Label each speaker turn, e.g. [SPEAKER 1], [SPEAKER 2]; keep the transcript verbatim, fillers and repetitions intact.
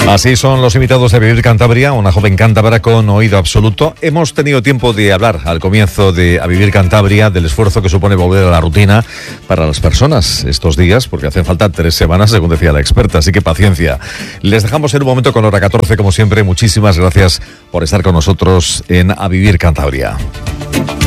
[SPEAKER 1] Así son los invitados de Vivir Cantabria, una joven cántabra con oído absoluto. Hemos tenido tiempo de hablar al comienzo de A Vivir Cantabria del esfuerzo que supone volver a la rutina para las personas estos días, porque hacen falta tres semanas, según decía la experta, así que paciencia. Les dejamos en un momento con hora catorce, como siempre. Muchísimas gracias por estar con nosotros en A Vivir Cantabria.